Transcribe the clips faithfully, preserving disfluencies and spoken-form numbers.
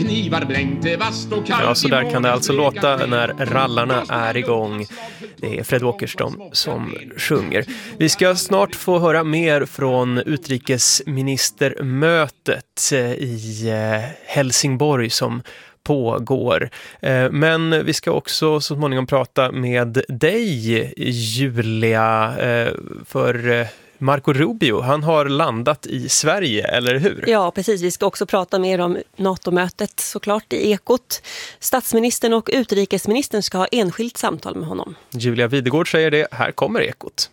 Ja, så där kan det alltså låta när rallarna är igång. Det är Fred Åkerström som sjunger. Vi ska snart få höra mer från utrikesministermötet i Helsingborg som pågår. Men vi ska också så småningom prata med dig, Julia, för Marco Rubio, han har landat i Sverige, eller hur? Ja, precis. Vi ska också prata mer om NATO-mötet såklart i Ekot. Statsministern och utrikesministern ska ha enskilt samtal med honom. Julia Videgård säger det. Här kommer Ekot.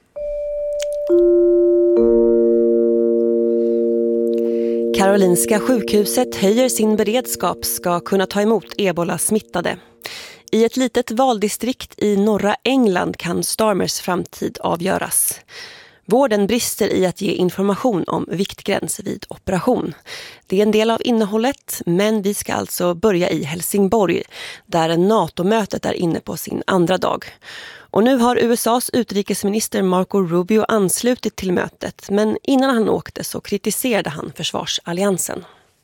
Karolinska sjukhuset höjer sin beredskap, ska kunna ta emot ebola-smittade. I ett litet valdistrikt i norra England kan Starmers framtid avgöras. Vården brister i att ge information om viktgräns vid operation. Det är en del av innehållet, men vi ska alltså börja i Helsingborg där NATO-mötet är inne på sin andra dag. Och nu har U S A:s utrikesminister Marco Rubio anslutit till mötet, men innan han åkte så kritiserade han försvarsalliansen.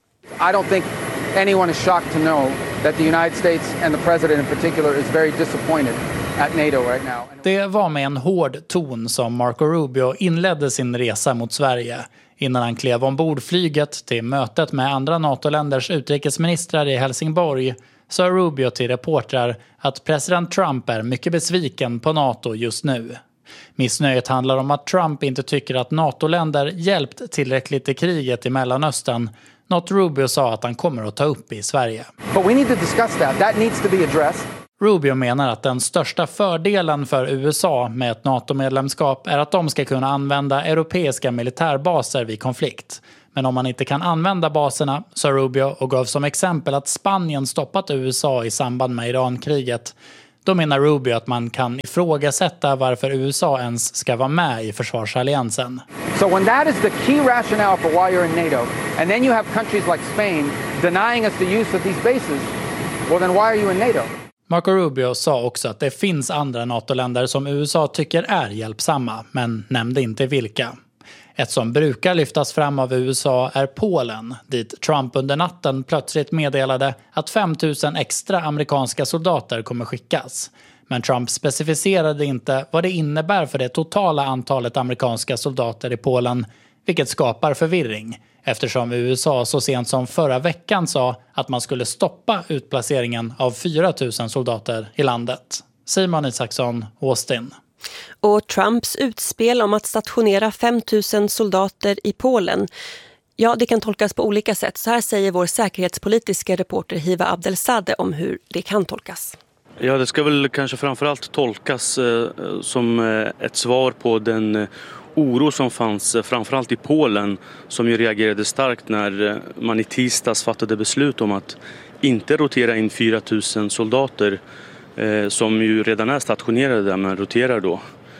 I don't think anyone is shocked to know that the United States and the president in particular is very disappointed at NATO right now. Det var med en hård ton som Marco Rubio inledde sin resa mot Sverige. Innan han klev ombord flyget till mötet med andra NATO-länders utrikesministrar i Helsingborg sa Rubio till reportrar att president Trump är mycket besviken på NATO just nu. Missnöjet handlar om att Trump inte tycker att NATO-länder hjälpt tillräckligt i kriget i Mellanöstern, något Rubio sa att han kommer att ta upp i Sverige. But we need to discuss that. That needs to be addressed. Rubio menar att den största fördelen för U S A med ett NATO-medlemskap är att de ska kunna använda europeiska militärbaser vid konflikt. Men om man inte kan använda baserna, sa Rubio och gav som exempel att Spanien stoppat U S A i samband med Irankriget, då menar Rubio att man kan ifrågasätta varför U S A ens ska vara med i försvarsalliansen. So when that is the key rationale for why you're in NATO, and then you have countries like Spain denying us the use of these bases, well then why are you in NATO? Marco Rubio sa också att det finns andra NATO-länder som U S A tycker är hjälpsamma, men nämnde inte vilka. Ett som brukar lyftas fram av U S A är Polen, dit Trump under natten plötsligt meddelade att fem tusen extra amerikanska soldater kommer skickas. Men Trump specificerade inte vad det innebär för det totala antalet amerikanska soldater i Polen, vilket skapar förvirring. Eftersom U S A så sent som förra veckan sa att man skulle stoppa utplaceringen av fyra tusen soldater i landet. Simon Isaksson, Austin. Och Trumps utspel om att stationera fem tusen soldater i Polen, ja, det kan tolkas på olika sätt. Så här säger vår säkerhetspolitiska reporter Hiva Abdelsadeh om hur det kan tolkas. Ja, det ska väl kanske framförallt tolkas eh, som eh, ett svar på den eh, oro som fanns eh, framförallt i Polen, som ju reagerade starkt när eh, man i tisdags fattade beslut om att inte rotera in fyra tusen soldater eh, som ju redan är stationerade där, men roterar då.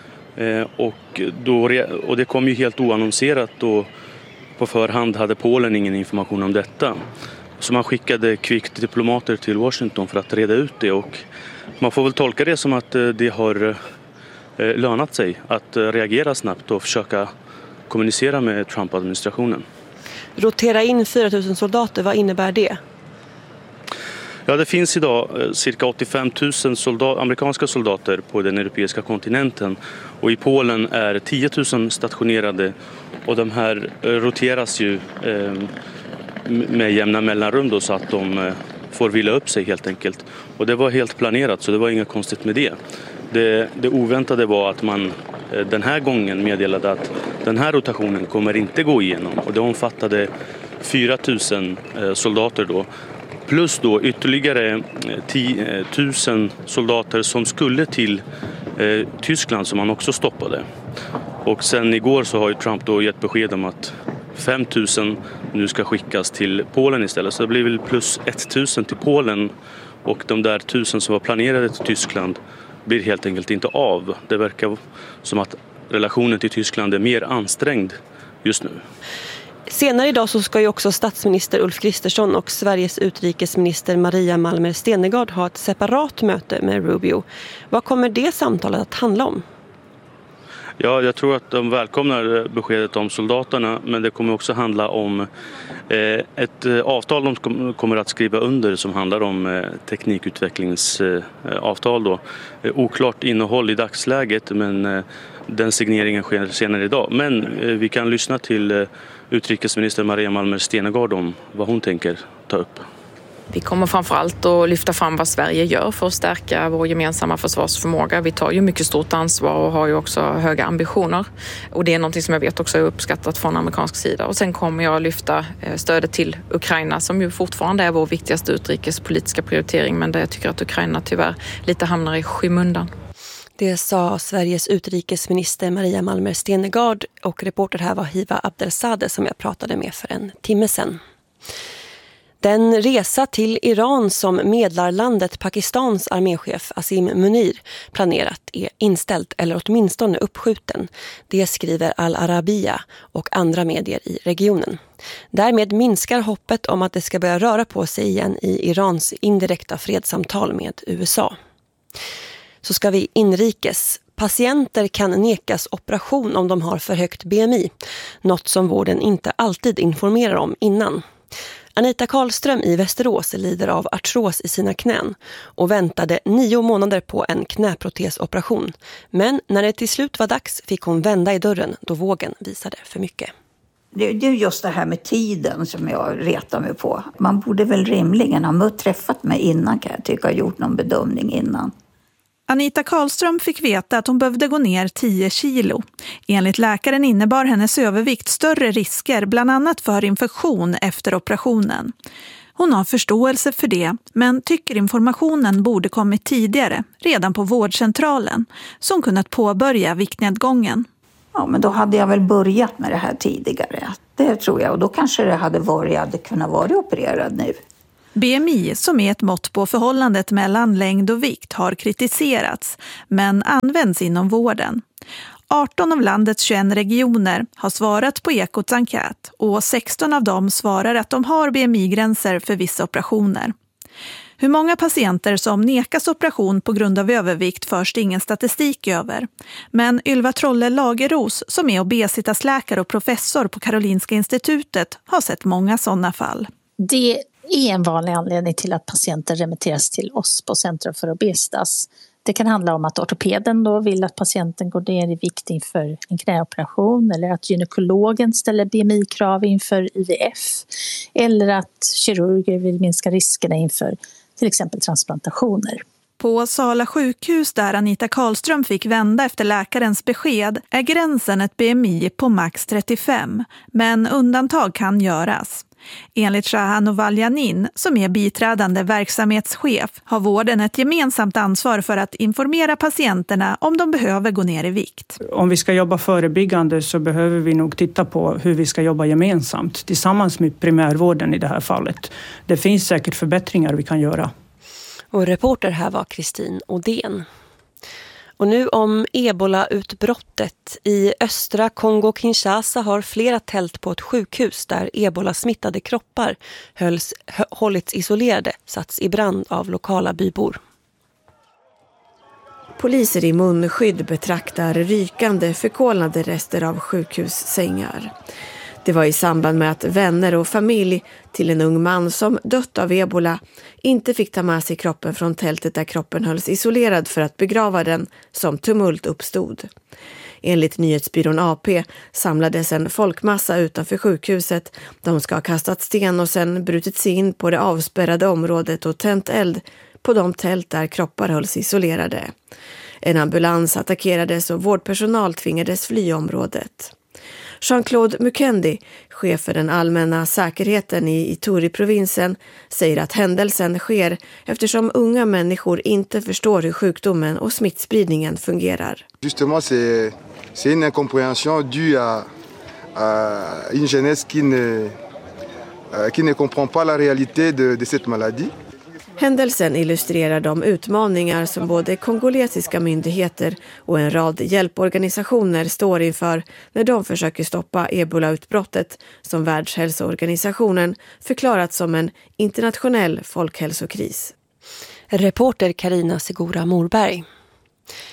Eh, och, då och det kom ju helt oannonserat, och på förhand hade Polen ingen information om detta. Så man skickade kvickt diplomater till Washington för att reda ut det, och man får väl tolka det som att det har lönat sig att reagera snabbt och försöka kommunicera med Trump-administrationen. Rotera in fyra tusen soldater, vad innebär det? Ja, det finns idag cirka åttiofem tusen soldat, amerikanska soldater på den europeiska kontinenten, och i Polen är tio tusen stationerade, och de här roteras ju eh, med jämna mellanrum då, så att de får vila upp sig helt enkelt. Och det var helt planerat, så det var inget konstigt med det. Det, det oväntade var att man den här gången meddelade att den här rotationen kommer inte gå igenom, och det omfattade fyra tusen soldater då. Plus då ytterligare tio tusen soldater som skulle till eh, Tyskland, som man också stoppade. Och sen igår så har ju Trump då gett besked om att fem tusen nu ska skickas till Polen istället. Så det blir väl plus tusen till Polen, och de där tusen som var planerade till Tyskland blir helt enkelt inte av. Det verkar som att relationen till Tyskland är mer ansträngd just nu. Senare idag så ska ju också statsminister Ulf Kristersson och Sveriges utrikesminister Maria Malmer Stenergard ha ett separat möte med Rubio. Vad kommer det samtalet att handla om? Ja, jag tror att de välkomnar beskedet om soldaterna, men det kommer också handla om eh, ett eh, avtal de kommer att skriva under som handlar om eh, teknikutvecklingsavtal. Eh, eh, oklart innehåll i dagsläget, men eh, den signeringen sker senare idag. Men eh, vi kan lyssna till eh, utrikesminister Maria Malmer Stenergard om vad hon tänker ta upp. Vi kommer framförallt att lyfta fram vad Sverige gör för att stärka vår gemensamma försvarsförmåga. Vi tar ju mycket stort ansvar och har ju också höga ambitioner. Och det är något som jag vet också är uppskattat från amerikansk sida. Och sen kommer jag att lyfta stödet till Ukraina som ju fortfarande är vår viktigaste utrikespolitiska prioritering. Men där jag tycker att Ukraina tyvärr lite hamnar i skymundan. Det sa Sveriges utrikesminister Maria Malmer Stenergard, och reporter här var Hiva Abdelsadeh som jag pratade med för en timme sedan. Den resa till Iran som medlarlandet Pakistans arméchef Asim Munir planerat är inställd eller åtminstone uppskjuten. Det skriver Al Arabiya och andra medier i regionen. Därmed minskar hoppet om att det ska börja röra på sig igen i Irans indirekta fredssamtal med U S A. Så ska vi inrikes. Patienter kan nekas operation om de har för högt B M I. Något som vården inte alltid informerar om innan. Anita Karlström i Västerås lider av artros i sina knän och väntade nio månader på en knäprotesoperation. Men när det till slut var dags fick hon vända i dörren då vågen visade för mycket. Det är just det här med tiden som jag retar mig på. Man borde väl rimligen ha träffat mig innan, kan jag tycka, och gjort någon bedömning innan. Anita Karlström fick veta att hon behövde gå ner tio kilo. Enligt läkaren innebar hennes övervikt större risker, bland annat för infektion efter operationen. Hon har förståelse för det, men tycker informationen borde kommit tidigare, redan på vårdcentralen, som kunnat påbörja viktnedgången. Ja, men då hade jag väl börjat med det här tidigare. Det tror jag, och då kanske det hade varit, jag hade kunnat vara opererad nu. B M I, som är ett mått på förhållandet mellan längd och vikt, har kritiserats, men används inom vården. arton av landets tjugoett regioner har svarat på Ekots enkät och sexton av dem svarar att de har B M I-gränser för vissa operationer. Hur många patienter som nekas operation på grund av övervikt förs det ingen statistik över. Men Ylva Trolle Lageros, som är obesitasläkare och professor på Karolinska institutet, har sett många sådana fall. Det är en vanlig anledning till att patienter remitteras till oss på Centrum för obesitas. Det kan handla om att ortopeden då vill att patienten går ner i vikt inför en knäoperation, eller att gynekologen ställer B M I-krav inför I V F, eller att kirurger vill minska riskerna inför till exempel transplantationer. På Sala sjukhus, där Anita Karlström fick vända efter läkarens besked, är gränsen ett B M I på max trettiofem, men undantag kan göras. Enligt Shahan Ovaljanin, som är biträdande verksamhetschef, har vården ett gemensamt ansvar för att informera patienterna om de behöver gå ner i vikt. Om vi ska jobba förebyggande så behöver vi nog titta på hur vi ska jobba gemensamt tillsammans med primärvården i det här fallet. Det finns säkert förbättringar vi kan göra. Och reporter här var Kristin Odén. Och nu om ebola-utbrottet. I östra Kongo-Kinshasa har flera tält på ett sjukhus där ebola-smittade kroppar hölls, hållits isolerade satts i brand av lokala bybor. Poliser i munskydd betraktar rykande förkolnade rester av sjukhussängar. Det var i samband med att vänner och familj till en ung man som dött av ebola inte fick ta med sig kroppen från tältet där kroppen hölls isolerad för att begrava den som tumult uppstod. Enligt nyhetsbyrån A P samlades en folkmassa utanför sjukhuset. De ska ha kastat sten och sen brutit sig in på det avspärrade området och tänt eld på de tält där kroppar hölls isolerade. En ambulans attackerades och vårdpersonal tvingades fly området. Jean-Claude Mukendi, chef för den allmänna säkerheten i Ituri-provinsen, säger att händelsen sker eftersom unga människor inte förstår hur sjukdomen och smittspridningen fungerar. Justement, c'est, c'est une incompréhension due à, à une jeunesse qui ne, qui ne comprend pas la réalité de, de cette maladie. Händelsen illustrerar de utmaningar som både kongolesiska myndigheter och en rad hjälporganisationer står inför när de försöker stoppa ebola-utbrottet som Världshälsoorganisationen förklarat som en internationell folkhälsokris. Reporter Karina Segura Morberg.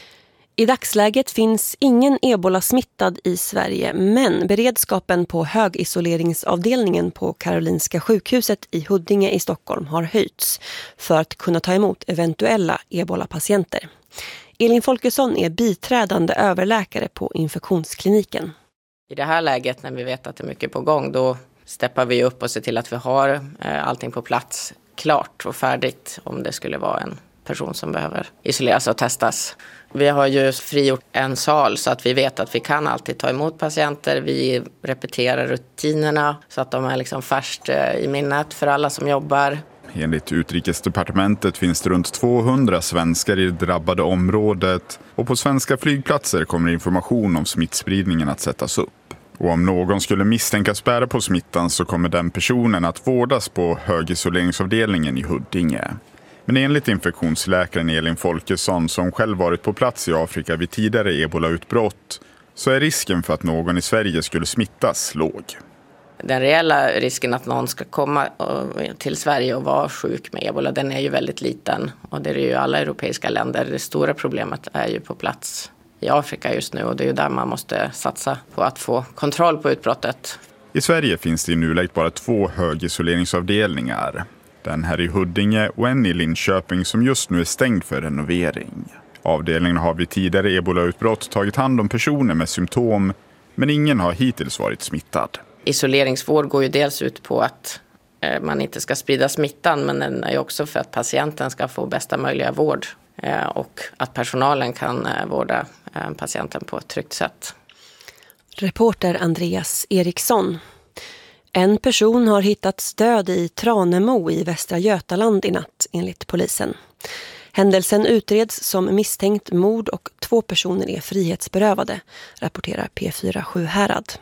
I dagsläget finns ingen ebola-smittad i Sverige, men beredskapen på högisoleringsavdelningen på Karolinska sjukhuset i Huddinge i Stockholm har höjts för att kunna ta emot eventuella ebola-patienter. Elin Folkesson är biträdande överläkare på infektionskliniken. I det här läget när vi vet att det är mycket på gång, då steppar vi upp och ser till att vi har allting på plats klart och färdigt om det skulle vara en person som behöver isoleras och testas. Vi har ju frigjort en sal så att vi vet att vi kan alltid ta emot patienter. Vi repeterar rutinerna så att de är liksom färskt i minnet för alla som jobbar. Enligt Utrikesdepartementet finns det runt tvåhundra svenskar i det drabbade området och på svenska flygplatser kommer information om smittspridningen att sättas upp. Och om någon skulle misstänkas bära på smittan så kommer den personen att vårdas på högisoleringsavdelningen i Huddinge. Men enligt infektionsläkaren Elin Folkesson som själv varit på plats i Afrika vid tidigare ebola-utbrott så är risken för att någon i Sverige skulle smittas låg. Den reella risken att någon ska komma till Sverige och vara sjuk med ebola, den är ju väldigt liten. Och det är ju alla europeiska länder. Det stora problemet är ju på plats i Afrika just nu och det är ju där man måste satsa på att få kontroll på utbrottet. I Sverige finns det i nuläget bara två högisoleringsavdelningar. Den här i Huddinge och en i Linköping som just nu är stängd för renovering. Avdelningen har vid tidigare ebola-utbrott tagit hand om personer med symptom, men ingen har hittills varit smittad. Isoleringsvård går ju dels ut på att eh, man inte ska sprida smittan, men den är också för att patienten ska få bästa möjliga vård eh, och att personalen kan eh, vårda eh, patienten på ett tryggt sätt. Reporter Andreas Eriksson. En person har hittats död i Tranemo i Västra Götaland i natt enligt polisen. Händelsen utreds som misstänkt mord och två personer är frihetsberövade, rapporterar P fyra Sjuhärad.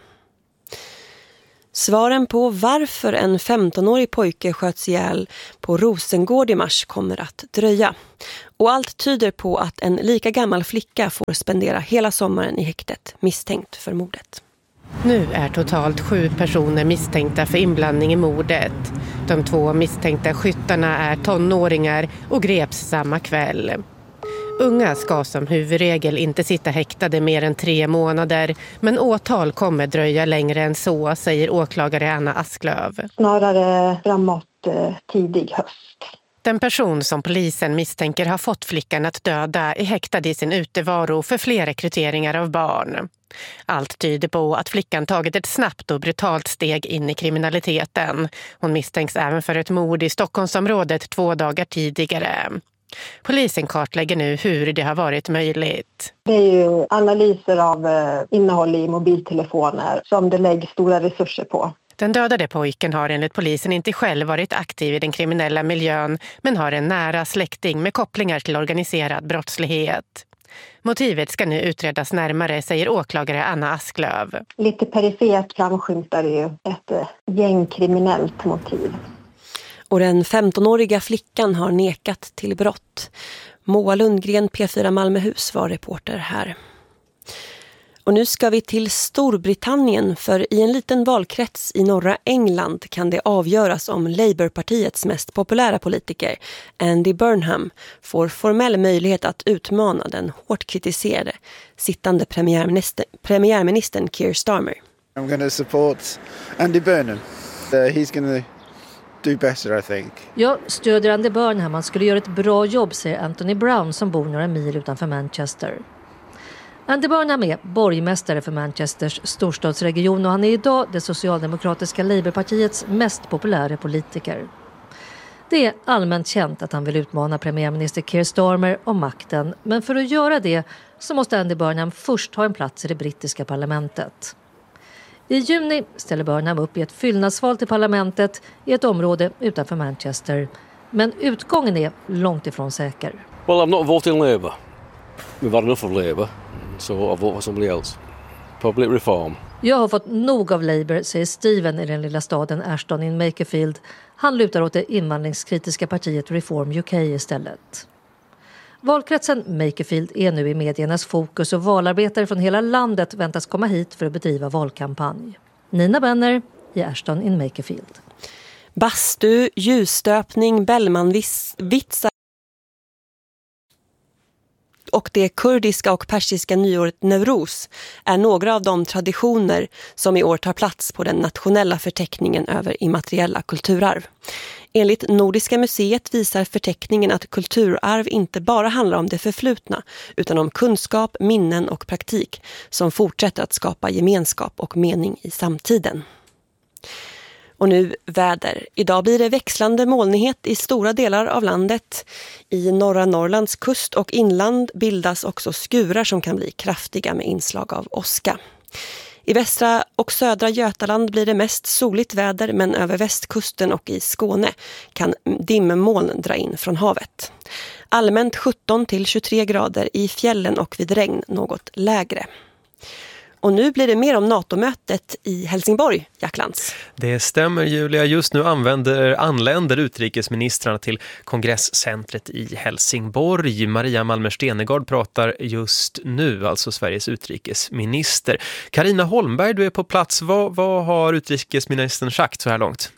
Svaren på varför en femtonårig pojke sköts ihjäl på Rosengård i mars kommer att dröja. Och allt tyder på att en lika gammal flicka får spendera hela sommaren i häktet misstänkt för mordet. Nu är totalt sju personer misstänkta för inblandning i mordet. De två misstänkta skyttarna är tonåringar och greps samma kväll. Unga ska som huvudregel inte sitta häktade mer än tre månader, men åtal kommer dröja längre än så, säger åklagare Anna Asklöv. Snarare framåt eh, tidig höst. Den person som polisen misstänker har fått flickan att döda är häktad i sin utevaro för fler rekryteringar av barn. Allt tyder på att flickan tagit ett snabbt och brutalt steg in i kriminaliteten. Hon misstänks även för ett mord i Stockholmsområdet två dagar tidigare. Polisen kartlägger nu hur det har varit möjligt. Det är ju analyser av eh, innehåll i mobiltelefoner som det läggs stora resurser på. Den dödade pojken har enligt polisen inte själv varit aktiv i den kriminella miljön, men har en nära släkting med kopplingar till organiserad brottslighet. Motivet ska nu utredas närmare, säger åklagare Anna Asklöv. Lite perifert framskymtar ju ett eh, gängkriminellt motiv. Och den femtonåriga flickan har nekat till brott. Moa Lundgren, P fyra Malmöhus, var reporter här. Och nu ska vi till Storbritannien, för i en liten valkrets i norra England kan det avgöras om Labourpartiets mest populära politiker, Andy Burnham, får formell möjlighet att utmana den hårt kritiserade sittande premiärminister, premiärministern Keir Starmer. I'm going to support Andy Burnham. Uh, he's going to do better, I think. Jag stödjer Andy Burnham. Han skulle göra ett bra jobb, säger Anthony Brown som bor några mil utanför Manchester. Andy Burnham är borgmästare för Manchesters storstadsregion och han är idag det socialdemokratiska Labourpartiets mest populära politiker. Det är allmänt känt att han vill utmana premiärminister Keir Starmer om makten, men för att göra det så måste Andy Burnham först ha en plats i det brittiska parlamentet. I juni ställer Burnham upp i ett fyllnadsval till parlamentet i ett område utanför Manchester. Men utgången är långt ifrån säker. Well, I'm not voting Labour. We've had enough of Labour, so I'll vote for somebody else. Public reform. Jag har fått nog av Labour, säger Steven i den lilla staden Ashton in Makerfield. Han lutar åt det invandringskritiska partiet Reform U K istället. Valkretsen Makerfield är nu i mediernas fokus och valarbetare från hela landet väntas komma hit för att bedriva valkampanj. Nina Benner i Ashton in Makerfield. Bastu, ljusstöpning, Bellmanvitsar och det kurdiska och persiska nyåret Newroz är några av de traditioner som i år tar plats på den nationella förteckningen över immateriella kulturarv. Enligt Nordiska museet visar förteckningen att kulturarv inte bara handlar om det förflutna utan om kunskap, minnen och praktik som fortsätter att skapa gemenskap och mening i samtiden. Och nu väder. Idag blir det växlande molnighet i stora delar av landet. I norra Norrlands kust och inland bildas också skurar som kan bli kraftiga med inslag av åska. I västra och södra Götaland blir det mest soligt väder, men över västkusten och i Skåne kan dimmoln dra in från havet. Allmänt sjutton till tjugotre grader, i fjällen och vid regn något lägre. Och nu blir det mer om NATO-mötet i Helsingborg, Jacklands. Det stämmer, Julia. Just nu använder, anländer utrikesministrarna till kongresscentret i Helsingborg. Maria Malmer Stenegård pratar just nu, alltså Sveriges utrikesminister. Carina Holmberg, du är på plats. Vad, vad har utrikesministern sagt så här långt?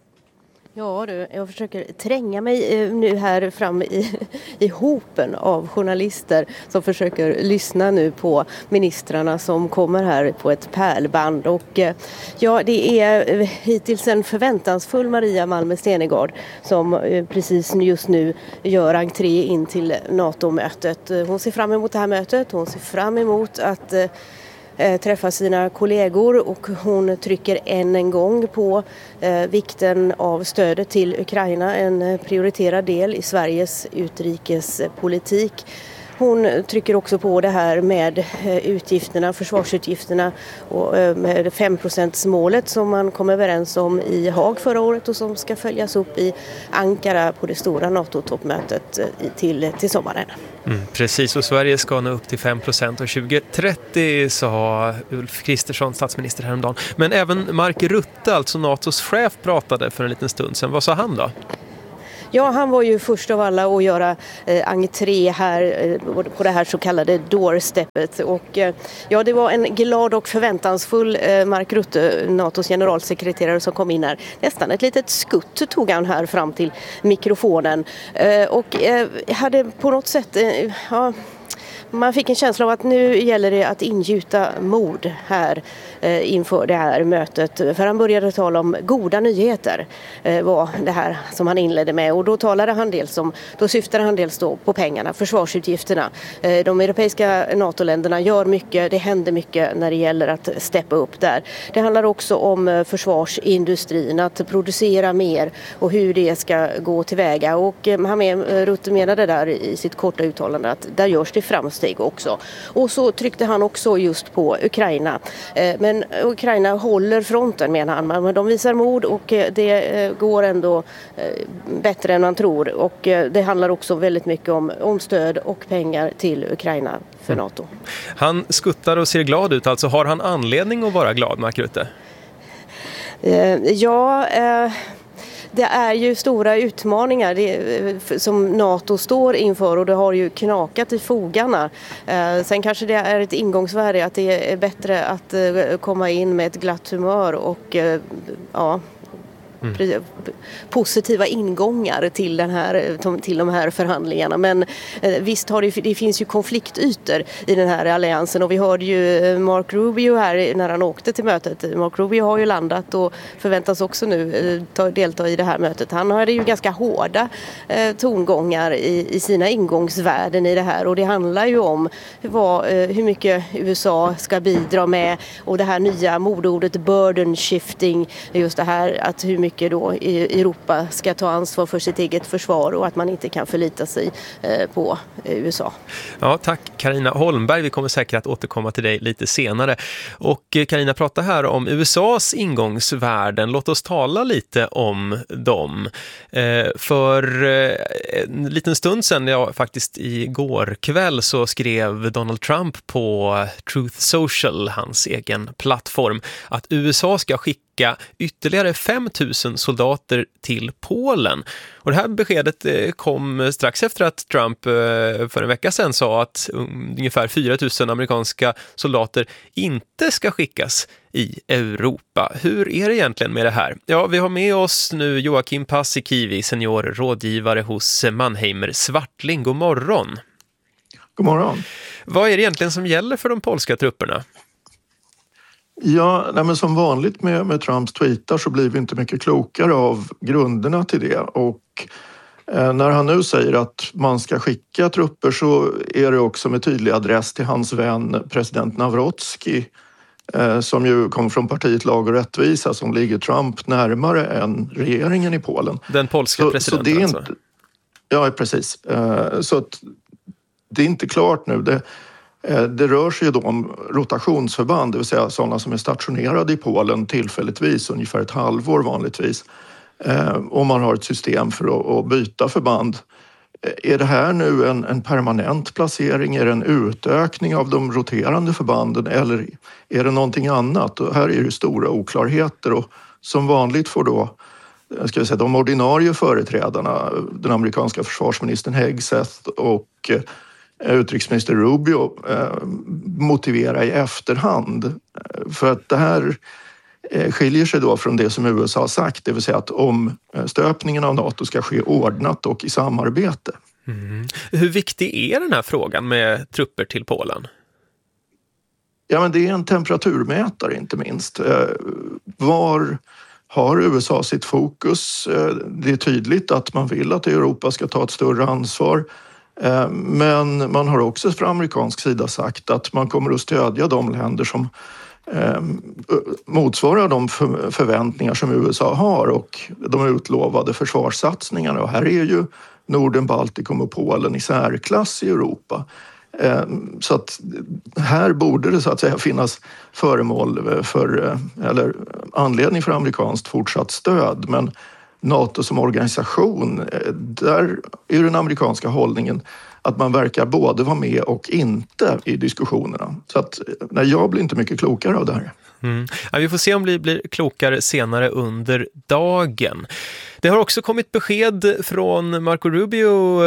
Ja du, jag försöker tränga mig nu här fram i, i hopen av journalister som försöker lyssna nu på ministrarna som kommer här på ett pärlband. Och ja, det är hittills en förväntansfull Maria Malmer Stenegård som precis just nu gör entré in till NATO-mötet. Hon ser fram emot det här mötet, hon ser fram emot att träffa sina kollegor och hon trycker än en gång på eh, vikten av stödet till Ukraina, en prioriterad del i Sveriges utrikespolitik. Hon trycker också på det här med utgifterna, försvarsutgifterna och med fem procent-målet som man kom överens om i Haag förra året och som ska följas upp i Ankara på det stora NATO-toppmötet till, till sommaren. Mm, precis, och Sverige ska nå upp till fem procent och tjugo trettio, sa Ulf Kristersson, statsminister, häromdagen. Men även Mark Rutte, alltså NATOs chef, pratade för en liten stund sedan. Vad sa han då? Ja, han var ju först av alla att göra eh, entré här eh, på det här så kallade doorsteppet. Och eh, ja, det var en glad och förväntansfull eh, Mark Rutte, NATOs generalsekreterare, som kom in här. Nästan ett litet skutt tog han här fram till mikrofonen. Eh, och eh, hade på något sätt... Eh, ja, man fick en känsla av att nu gäller det att ingjuta mod här eh, inför det här mötet. För han började tala om goda nyheter eh, var det här som han inledde med. Och då talade han dels om, då syftade han dels då på pengarna, försvarsutgifterna. Eh, de europeiska NATO-länderna gör mycket, det händer mycket när det gäller att steppa upp där. Det handlar också om eh, försvarsindustrin, att producera mer och hur det ska gå tillväga. Och eh, han med, eh, Rutte menade där i sitt korta uttalande att där görs det framsteg också. Och så tryckte han också just på Ukraina. Men Ukraina håller fronten, menar han. Men de visar mod och det går ändå bättre än man tror. Och det handlar också väldigt mycket om, om stöd och pengar till Ukraina för NATO. Mm. Han skuttar och ser glad ut. Alltså, har han anledning att vara glad, Mark Rutte? Ja... Eh... Det är ju stora utmaningar det, som NATO står inför och det har ju knakat i fogarna. Eh, sen kanske det är ett ingångsvärde att det är bättre att eh, komma in med ett glatt humör och eh, ja... Mm. positiva ingångar till, den här, till de här förhandlingarna. Men eh, visst har det, det finns ju konfliktytor i den här alliansen och vi hörde ju Mark Rubio här när han åkte till mötet. Mark Rubio har ju landat och förväntas också nu eh, ta, delta i det här mötet. Han hade ju ganska hårda eh, tongångar i, i sina ingångsvärden i det här och det handlar ju om vad, eh, hur mycket U S A ska bidra med och det här nya modordet burden shifting, just det här att hur mycket då i Europa ska ta ansvar för sitt eget försvar och att man inte kan förlita sig på U S A. Ja, tack Carina Holmberg. Vi kommer säkert att återkomma till dig lite senare. Och Carina pratar här om U S A:s ingångsvärden. Låt oss tala lite om dem. För en liten stund sedan, ja faktiskt igår kväll, så skrev Donald Trump på Truth Social, hans egen plattform, att U S A ska skicka ytterligare fem tusen soldater till Polen. Och det här beskedet kom strax efter att Trump för en vecka sedan sa att ungefär fyra tusen amerikanska soldater inte ska skickas i Europa. Hur är det egentligen med det här? Ja, vi har med oss nu Joakim Paasikivi, senior rådgivare hos Mannheimer Swartling. God morgon! God morgon. Vad är det egentligen som gäller för de polska trupperna? Ja, nej men som vanligt med, med Trumps tweetar så blir vi inte mycket klokare av grunderna till det. Och eh, när han nu säger att man ska skicka trupper så är det också med tydlig adress till hans vän president Nawrocki eh, som ju kom från partiet Lag och rättvisa som ligger Trump närmare än regeringen i Polen. Den polska så, presidenten så det är alltså? Inte, ja, precis. Eh, så att det är inte klart nu. Det, Det rör sig då om rotationsförband, det vill säga sådana som är stationerade i Polen tillfälligtvis, ungefär ett halvår vanligtvis. Och man har ett system för att byta förband. Är det här nu en, en permanent placering? Är det en utökning av de roterande förbanden eller är det någonting annat? Och här är det stora oklarheter och som vanligt får då ska vi säga, de ordinarie företrädarna, den amerikanska försvarsministern Hegseth och utrikesminister Rubio eh, motivera i efterhand. För att det här eh, skiljer sig då från det som U S A har sagt, det vill säga att omstöpningen av NATO ska ske ordnat och i samarbete. Mm. Hur viktig är den här frågan med trupper till Polen? Ja, men det är en temperaturmätare inte minst. Eh, var har U S A sitt fokus? Eh, det är tydligt att man vill att Europa ska ta ett större ansvar. Men man har också från amerikansk sida sagt att man kommer att stödja de länder som eh, motsvarar de för, förväntningar som U S A har och de utlovade försvarssatsningarna. Och här är ju Norden, Baltikum och Polen i särklass i Europa. Eh, så att här borde det så att säga finnas föremål för, eller anledning för amerikanskt fortsatt stöd. Men NATO som organisation, där är den amerikanska hållningen att man verkar både vara med och inte i diskussionerna. Så att nej, jag blir inte mycket klokare av det här. Mm. Ja, vi får se om vi blir klokare senare under dagen. Det har också kommit besked från Marco Rubio.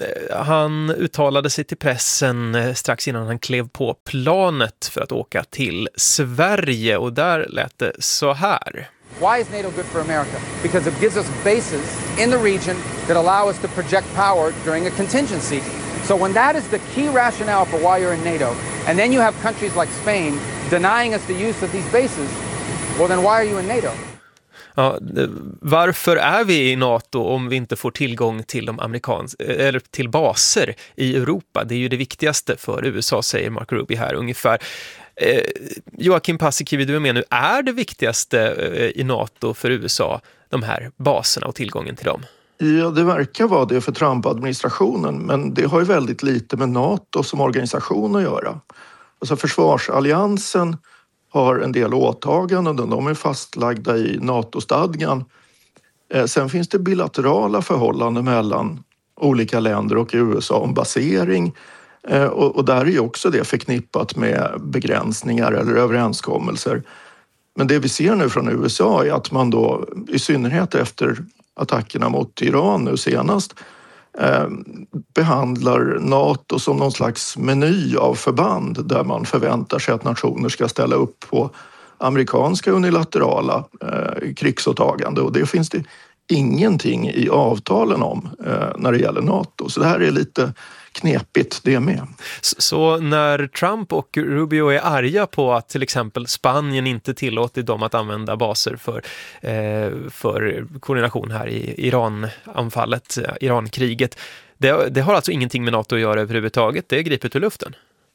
Han uttalade sig till pressen strax innan han klev på planet för att åka till Sverige och där lät det så här. Why is NATO good for America? Because it gives us bases in the region that allow us to project power during a contingency. So when that is the key rationale for why you're in NATO, and then you have countries like Spain denying us the use of these bases, well then why are you in NATO? Ja, varför är vi i NATO om vi inte får tillgång till de amerikans eller till baser i Europa? Det är ju det viktigaste för U S A, säger Marco Rubio här ungefär. Eh, Joakim Paasikivi, du är med nu. Är det viktigaste eh, i NATO för U S A de här baserna och tillgången till dem? Ja, det verkar vara det för Trump-administrationen, men det har ju väldigt lite med NATO som organisation att göra. Alltså försvarsalliansen har en del åtaganden, de är fastlagda i NATO-stadgan. Eh, sen finns det bilaterala förhållanden mellan olika länder och U S A om basering. Och, och där är ju också det förknippat med begränsningar eller överenskommelser. Men det vi ser nu från U S A är att man då, i synnerhet efter attackerna mot Iran nu senast, eh, behandlar NATO som någon slags meny av förband där man förväntar sig att nationer ska ställa upp på amerikanska unilaterala eh, krigsåtagande. Och det finns det ingenting i avtalen om eh, när det gäller NATO. Så det här är lite knepigt det med. Så när Trump och Rubio är arga på att till exempel Spanien inte tillåter dem att använda baser för, eh, för koordination här i Iran-anfallet, Iran-kriget, det, det har alltså ingenting med NATO att göra överhuvudtaget, det är gripet ur luften?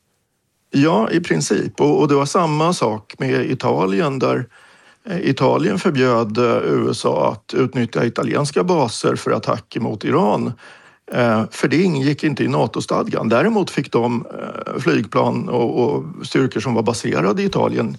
Ja, i princip. Och, och det var samma sak med Italien där Italien förbjöd U S A att utnyttja italienska baser för attacker mot Iran. För det ingick inte i NATO-stadgan. Däremot fick de flygplan och styrkor som var baserade i Italien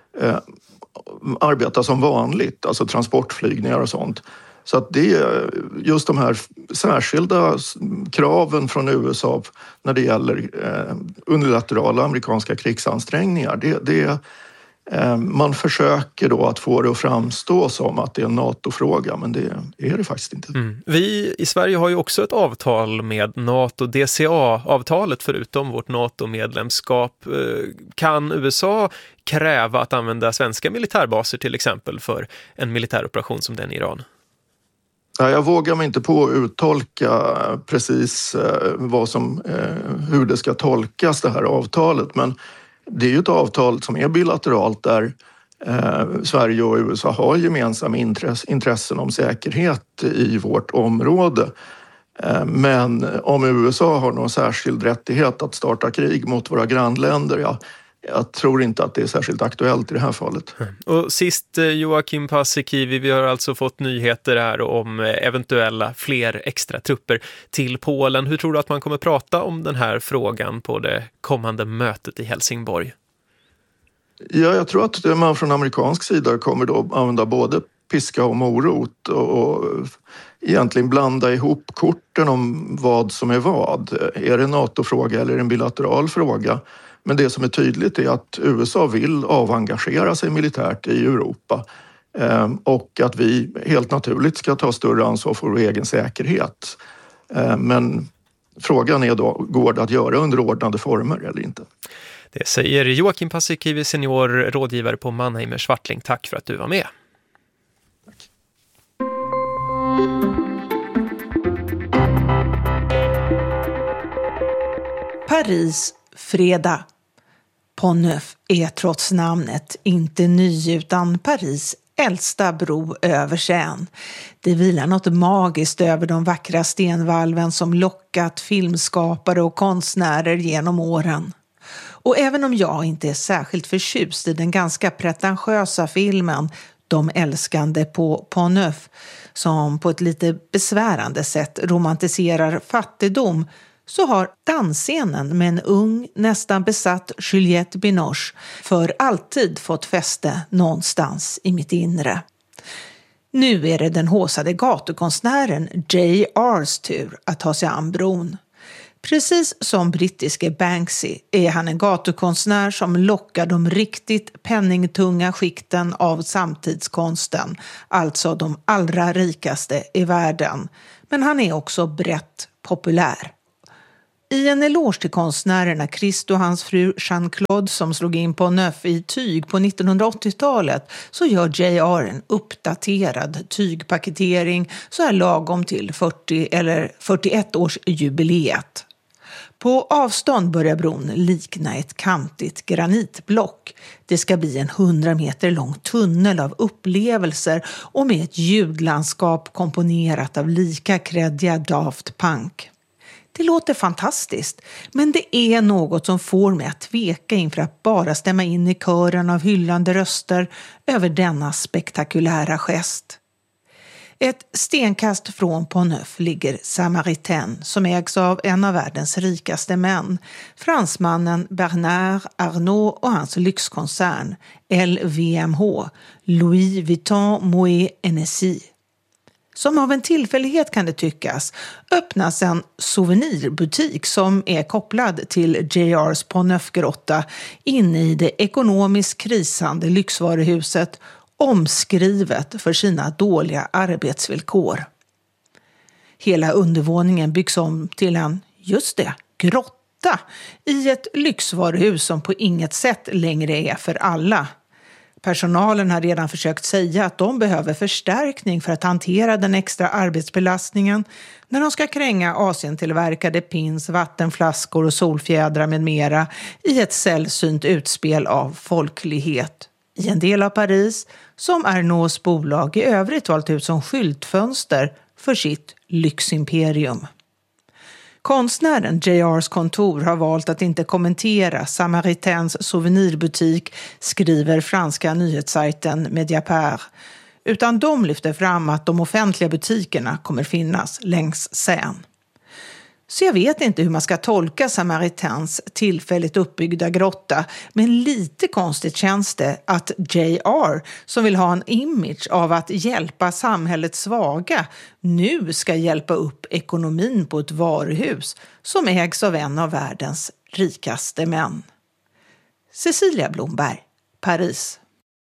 arbeta som vanligt, alltså transportflygningar och sånt. Så att det är just de här särskilda kraven från U S A när det gäller unilaterala amerikanska krigsansträngningar. Det, det man försöker då att få det att framstå som att det är en NATO-fråga, men det är det faktiskt inte. Mm. Vi i Sverige har ju också ett avtal med NATO, D C A-avtalet förutom vårt NATO-medlemskap. Kan U S A kräva att använda svenska militärbaser till exempel för en militäroperation som den i Iran? Ja, jag vågar mig inte på att uttolka precis vad som, hur det ska tolkas, det här avtalet. Men det är ju ett avtal som är bilateralt där eh, Sverige och U S A har gemensamma intress- intressen om säkerhet i vårt område. Eh, men om U S A har någon särskild rättighet att starta krig mot våra grannländer, ja, jag tror inte att det är särskilt aktuellt i det här fallet. Och sist, Joakim Paasikivi, vi har alltså fått nyheter här om eventuella fler extra trupper till Polen. Hur tror du att man kommer prata om den här frågan på det kommande mötet i Helsingborg? Ja, jag tror att man från amerikansk sida kommer då använda både piska och morot och egentligen blanda ihop korten om vad som är vad. Är det en NATO-fråga eller en bilateral fråga? Men det som är tydligt är att U S A vill avengagera sig militärt i Europa och att vi helt naturligt ska ta större ansvar för vår egen säkerhet. Men frågan är då, går det att göra under ordnade former eller inte? Det säger Joakim Paasikivi, senior rådgivare på Mannheimer Swartling. Tack för att du var med. Tack. Paris, fredag. Pont-Neuf är trots namnet inte ny utan Paris äldsta bro över Seine. Det vilar något magiskt över de vackra stenvalven som lockat filmskapare och konstnärer genom åren. Och även om jag inte är särskilt förtjust i den ganska pretentiösa filmen De älskande på Pont-Neuf, som på ett lite besvärande sätt romantiserar fattigdom, så har dansscenen med en ung, nästan besatt Juliette Binoche för alltid fått fäste någonstans i mitt inre. Nu är det den håsade gatukonstnären J R:s tur att ta sig an bron. Precis som brittiske Banksy är han en gatukonstnär som lockar de riktigt penningtunga skikten av samtidskonsten, alltså de allra rikaste i världen. Men han är också brett populär. I en eloge till konstnärerna Christ och hans fru Jean-Claude som slog in på Neuf i tyg på nittonhundraåttiotalet så gör J R en uppdaterad tygpaketering så här lagom till fyrtio eller fyrtioett års jubileet. På avstånd börjar bron likna ett kantigt granitblock. Det ska bli en hundra meter lång tunnel av upplevelser och med ett ljudlandskap komponerat av lika kreddiga Daft Punk. Det låter fantastiskt, men det är något som får mig att tveka inför att bara stämma in i kören av hyllande röster över denna spektakulära gest. Ett stenkast från Pont-Neuf ligger Samaritaine som ägs av en av världens rikaste män, fransmannen Bernard Arnault och hans lyxkoncern L V M H, Louis Vuitton Moet Hennessy. Som av en tillfällighet kan det tyckas öppnas en souvenirbutik som är kopplad till J R:s Pont-Neuf-grotta inne i det ekonomiskt krisande lyxvaruhuset, omskrivet för sina dåliga arbetsvillkor. Hela undervåningen byggs om till en, just det, grotta i ett lyxvaruhus som på inget sätt längre är för alla. Personalen har redan försökt säga att de behöver förstärkning för att hantera den extra arbetsbelastningen när de ska kränga Asientillverkade pins, vattenflaskor och solfjädrar med mera i ett sällsynt utspel av folklighet. I en del av Paris som Arnaults bolag i övrigt valt ut som skyltfönster för sitt lyximperium. Konstnären J R:s kontor har valt att inte kommentera Samaritains souvenirbutik, skriver franska nyhetssajten Mediapart, utan de lyfter fram att de offentliga butikerna kommer finnas längs Seine. Så jag vet inte hur man ska tolka Samaritains tillfälligt uppbyggda grotta, men lite konstigt känns det att J R, som vill ha en image av att hjälpa samhällets svaga, nu ska hjälpa upp ekonomin på ett varuhus som ägs av en av världens rikaste män. Cecilia Blomberg, Paris.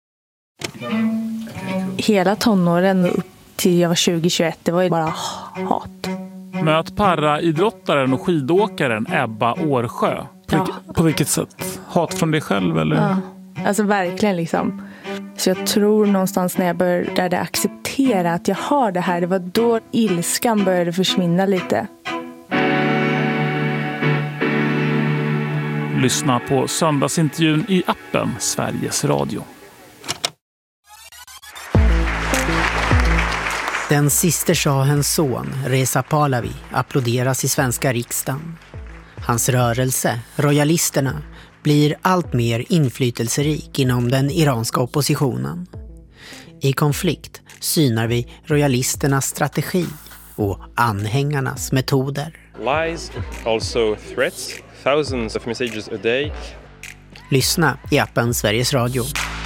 Hela tonåren upp till jag var tjugo tjugoett, det var ju bara hat. Möt paraidrottaren och skidåkaren Ebba Årsjö. På, ja. vilket, på vilket sätt? Hat från dig själv eller? Ja, alltså verkligen liksom. Så jag tror någonstans när jag började acceptera acceptera att jag har det här. Det var då ilskan började försvinna lite. Lyssna på söndagsintervjun i appen Sveriges Radio. Den siste shahens son, Reza Pahlavi, applåderas i svenska riksdagen. Hans rörelse, royalisterna, blir allt mer inflytelserik inom den iranska oppositionen. I konflikt synar vi royalisternas strategi och anhängarnas metoder. Lies, also threats, thousands of messages a day. Lyssna i appen Sveriges Radio.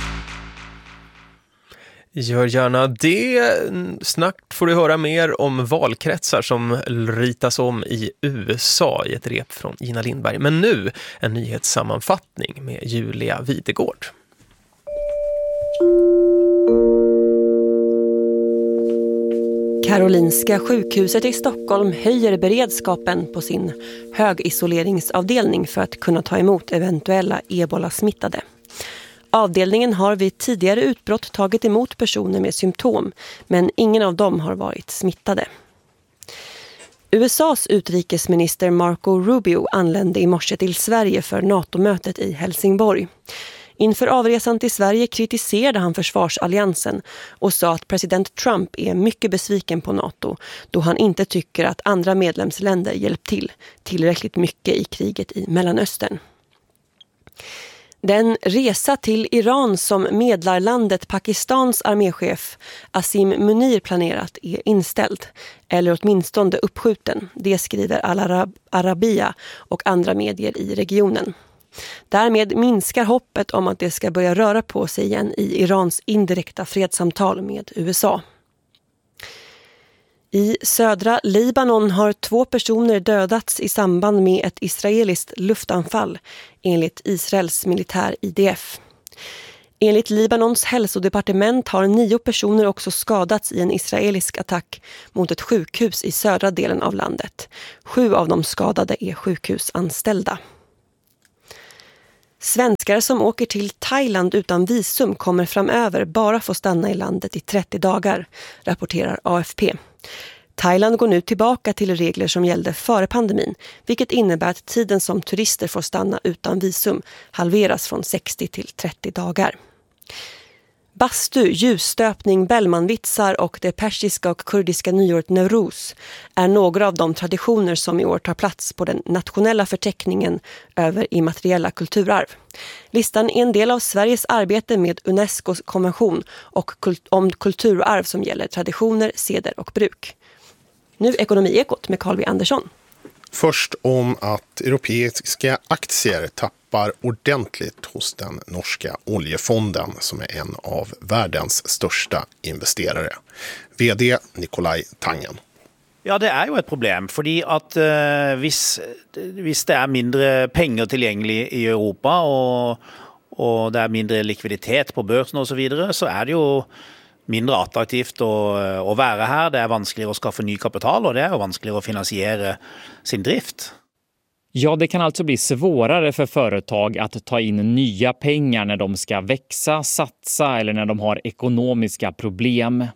Gör gärna det. Snart får du höra mer om valkretsar som ritas om i U S A i ett rep från Gina Lindberg. Men nu en nyhetssammanfattning med Julia Videgård. Karolinska sjukhuset i Stockholm höjer beredskapen på sin högisoleringsavdelning för att kunna ta emot eventuella ebola-smittade. Avdelningen har vid tidigare utbrott tagit emot personer med symptom, men ingen av dem har varit smittade. U S A:s utrikesminister Marco Rubio anlände i morse till Sverige för NATO-mötet i Helsingborg. Inför avresan till Sverige kritiserade han försvarsalliansen och sa att president Trump är mycket besviken på NATO då han inte tycker att andra medlemsländer hjälpt till tillräckligt mycket i kriget i Mellanöstern. Den resa till Iran som medlarlandet Pakistans arméchef Asim Munir planerat är inställd, eller åtminstone uppskjuten. Det skriver Al Arabiya och andra medier i regionen. Därmed minskar hoppet om att det ska börja röra på sig igen i Irans indirekta fredssamtal med U S A. I södra Libanon har två personer dödats i samband med ett israeliskt luftanfall, enligt Israels militär I D F. Enligt Libanons hälsodepartement har nio personer också skadats i en israelisk attack mot ett sjukhus i södra delen av landet. Sju av de skadade är sjukhusanställda. Svenskar som åker till Thailand utan visum kommer framöver bara få stanna i landet i trettio dagar, rapporterar A F P. Thailand går nu tillbaka till regler som gällde före pandemin, vilket innebär att tiden som turister får stanna utan visum halveras från sextio till trettio dagar. Bastu, ljusstöpning, bellmanvitsar och det persiska och kurdiska nyåret Nowruz är några av de traditioner som i år tar plats på den nationella förteckningen över immateriella kulturarv. Listan är en del av Sveriges arbete med Unescos konvention och kult- om kulturarv som gäller traditioner, seder och bruk. Nu Ekonomiekot med Carl B. Andersson. Först om att europeiska aktier tappar ordentligt hos den norska oljefonden som är en av världens största investerare. V D Nicolai Tangen. Ja, det är ju ett problem, fordi at uh, hvis, hvis det är mindre pengar tillgängligt i Europa och, och det är mindre likviditet på börsen och så vidare, så är det ju mindre attraktivt att, att vara här. Det är vanskligare att skaffa ny kapital och det är vanskligare att finansiera sin drift. Ja, det kan alltså bli svårare för företag att ta in nya pengar när de ska växa, satsa eller när de har ekonomiska problem.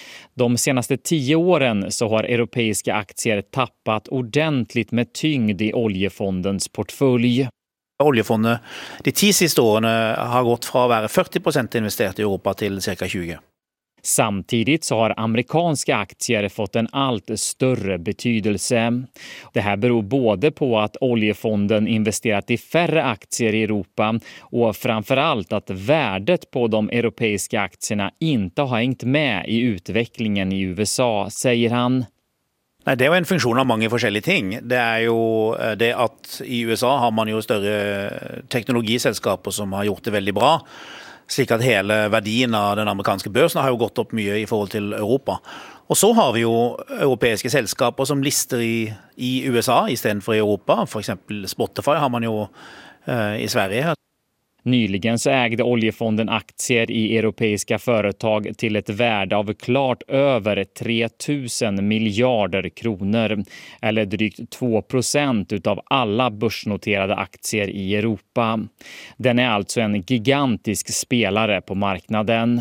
De senaste tio åren så har europeiska aktier tappat ordentligt med tyngd i oljefondens portfölj. Oljefondet de tio sista åren har gått från att vara fyrtio procent investerat i Europa till cirka tjugo. Samtidigt så har amerikanska aktier fått en allt större betydelse. Det här beror både på att oljefonden investerat i färre aktier i Europa och framförallt att värdet på de europeiska aktierna inte har hängt med i utvecklingen i U S A, säger han. Nej, det är ju en funktion av många olika ting. Det är ju det att i U S A har man ju större teknologiselskaper som har gjort det väldigt bra. Slik at hele verdien av den amerikanske børsen har jo gått opp mye i forhold til Europa. Og så har vi jo europeiske selskaper som lister i, i U S A i stedet for i Europa. For eksempel Spotify har man jo eh, i Sverige. Nyligen så ägde oljefonden aktier i europeiska företag till ett värde av klart över tre tusen miljarder kronor, eller drygt två procent utav alla börsnoterade aktier i Europa. Den är alltså en gigantisk spelare på marknaden.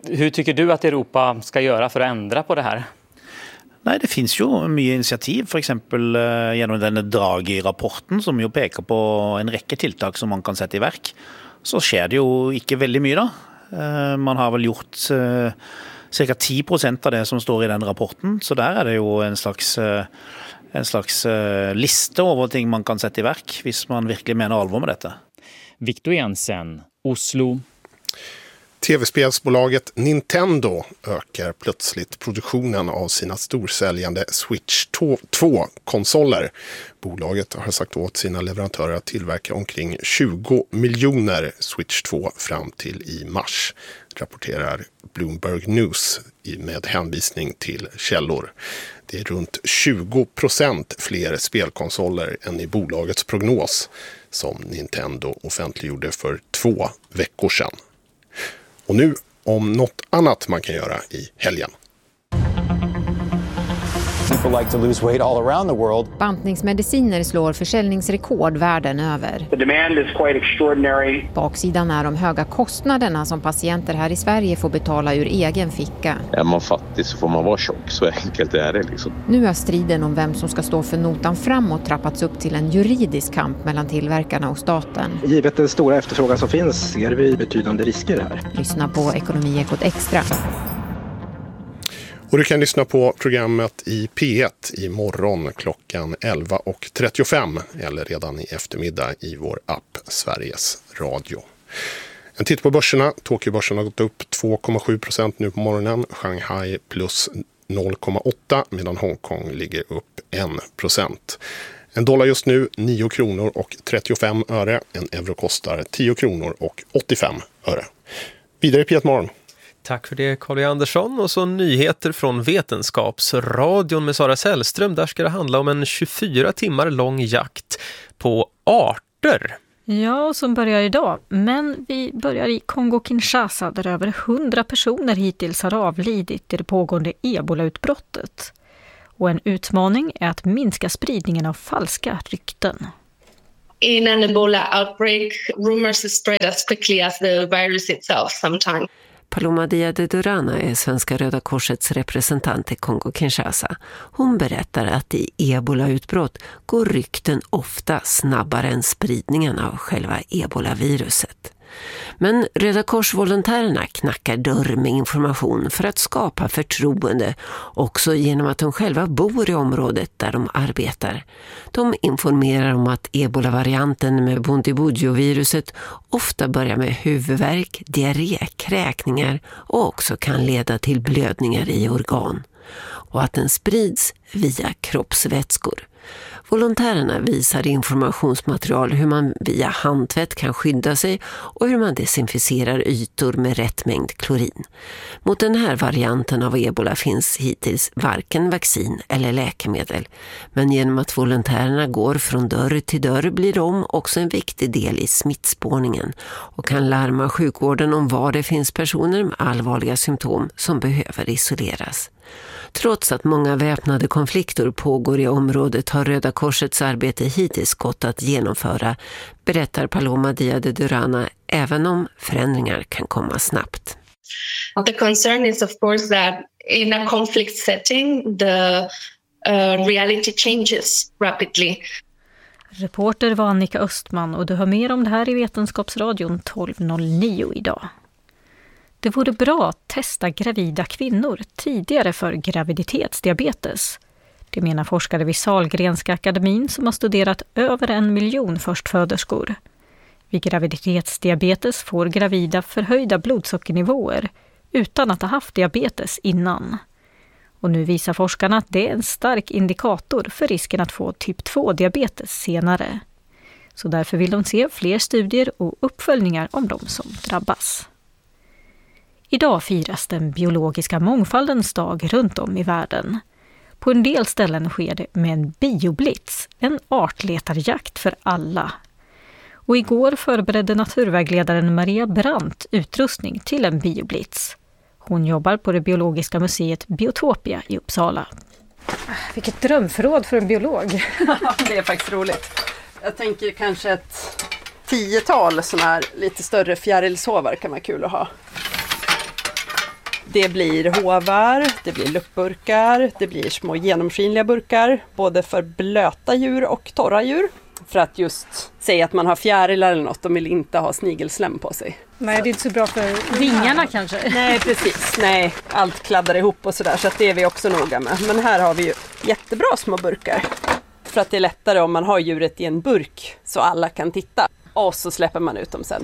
Hur tycker du att Europa ska göra för att ändra på det här? Nej, det finns ju mycket initiativ, för exempel uh, genom den Draghi-rapporten som ju pekar på en räcka tilltag som man kan sätta i verk. Så sker det ju inte väldigt mycket då. Uh, man har väl gjort uh, cirka tio procent av det som står i den rapporten, så där är det ju en slags uh, en slags uh, lista över ting man kan sätta i verk, hvis man verkligen menar allvar med detta. Victor Jensen, Oslo. Tv-spelsbolaget Nintendo ökar plötsligt produktionen av sina storsäljande Switch två-konsoler. Bolaget har sagt åt sina leverantörer att tillverka omkring tjugo miljoner Switch två fram till i mars, rapporterar Bloomberg News med hänvisning till källor. Det är runt tjugo procent fler spelkonsoler än i bolagets prognos som Nintendo offentliggjorde för två veckor sedan. Och nu om något annat man kan göra i helgen. People like to lose weight all around the world. Bantningsmediciner slår försäljningsrekord världen över. The demand is quite extraordinary. Baksidan är de höga kostnaderna som patienter här i Sverige får betala ur egen ficka. Är man fattig så får man vara tjock, så enkelt är det liksom. Nu har striden om vem som ska stå för notan framåt trappats upp till en juridisk kamp mellan tillverkarna och staten. Givet den stora efterfrågan som finns ser vi betydande risker här. Lyssna på Ekonomiekot Extra. Och du kan lyssna på programmet i P ett imorgon klockan elva och trettiofem eller redan i eftermiddag i vår app Sveriges Radio. En titt på börserna. Tokyo-börsen har gått upp två komma sju procent nu på morgonen. Shanghai plus noll komma åtta medan Hongkong ligger upp en procent. En dollar just nu nio kronor och trettiofem öre. En euro kostar tio kronor och åttiofem öre. Vidare i P ett morgon. Tack för det, Carl Andersson. Och så nyheter från Vetenskapsradion med Sara Sällström. Där ska det handla om en tjugofyra timmar lång jakt på arter. Ja, som börjar idag. Men vi börjar i Kongo-Kinshasa där över hundra personer hittills har avlidit i det pågående ebola-utbrottet. Och en utmaning är att minska spridningen av falska rykten. In an Ebola outbreak, rumors spread as quickly as the virus itself sometimes. Paloma Dia de Durana är Svenska Röda Korsets representant i Kongo-Kinshasa. Hon berättar att i ebola-utbrott går rykten ofta snabbare än spridningen av själva ebola-viruset. Men Röda Kors-volontärerna knackar dörr med information för att skapa förtroende, också genom att de själva bor i området där de arbetar. De informerar om att ebola-varianten med Bundibugyo-viruset ofta börjar med huvudvärk, diarré, kräkningar och också kan leda till blödningar i organ. Och att den sprids via kroppsvätskor. Volontärerna visar informationsmaterial hur man via handtvätt kan skydda sig och hur man desinficerar ytor med rätt mängd klorin. Mot den här varianten av ebola finns hittills varken vaccin eller läkemedel. Men genom att volontärerna går från dörr till dörr blir de också en viktig del i smittspårningen och kan larma sjukvården om var det finns personer med allvarliga symptom som behöver isoleras. Trots att många väpnade konflikter pågår i området har Röda Korsets arbete hittills gått att genomföra, berättar Paloma Dia de Durana, även om förändringar kan komma snabbt. The concern is of course that in a conflict setting the uh, reality changes rapidly. Reporter var Annika Östman och du hör mer om det här i Vetenskapsradion tolv noll nio idag. Det vore bra att testa gravida kvinnor tidigare för graviditetsdiabetes. Det menar forskare vid Sahlgrenska akademin som har studerat över en miljon förstföderskor. Vid graviditetsdiabetes får gravida förhöjda blodsockernivåer utan att ha haft diabetes innan. Och nu visar forskarna att det är en stark indikator för risken att få typ två-diabetes senare. Så därför vill de se fler studier och uppföljningar om de som drabbas. Idag firas den biologiska mångfaldens dag runt om i världen. På en del ställen sker det med en bioblitz, en artletarjakt för alla. Och igår förberedde naturvägledaren Maria Brandt utrustning till en bioblitz. Hon jobbar på det biologiska museet Biotopia i Uppsala. Vilket drömförråd för en biolog. Det är faktiskt roligt. Jag tänker kanske ett tiotal sådana här lite större fjärilshovar kan vara kul att ha. Det blir hovar, det blir luppburkar, det blir små genomskinliga burkar, både för blöta djur och torra djur. För att just säga att man har fjärilar eller något, de vill inte ha snigelslem på sig. Nej, det är inte så bra för vingarna kanske. Nej, precis. Nej, allt kladdar ihop och sådär, så att det är vi också noga med. Men här har vi ju jättebra små burkar. För att det är lättare om man har djuret i en burk så alla kan titta. Och så släpper man ut dem sen.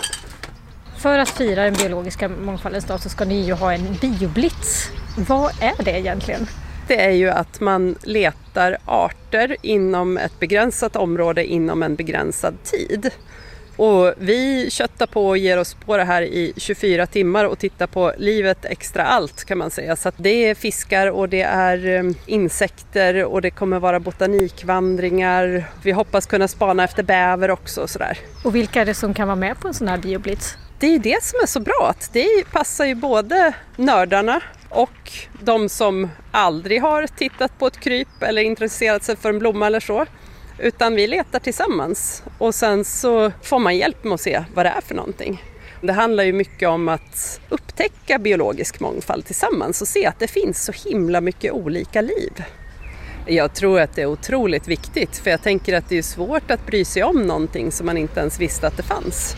För att fira den biologiska mångfaldens dag så ska ni ju ha en bioblitz. Vad är det egentligen? Det är ju att man letar arter inom ett begränsat område inom en begränsad tid. Och vi köttar på och ger oss på det här i tjugofyra timmar och tittar på livet extra allt kan man säga. Så att det är fiskar och det är insekter och det kommer vara botanikvandringar. Vi hoppas kunna spana efter bäver också och sådär. Och vilka är det som kan vara med på en sån här bioblitz? Det är det som är så bra, att det passar ju både nördarna och de som aldrig har tittat på ett kryp eller intresserat sig för en blomma eller så. Utan vi letar tillsammans och sen så får man hjälp med att se vad det är för någonting. Det handlar ju mycket om att upptäcka biologisk mångfald tillsammans och se att det finns så himla mycket olika liv. Jag tror att det är otroligt viktigt, för jag tänker att det är svårt att bry sig om någonting som man inte ens visste att det fanns.